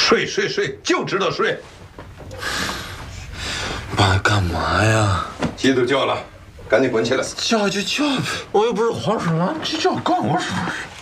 睡睡睡，就知道睡。 爸，干嘛呀？ 鸡都叫了，赶紧滚起来。 叫就叫呗，我又不是黄鼠狼，这叫干我什么事？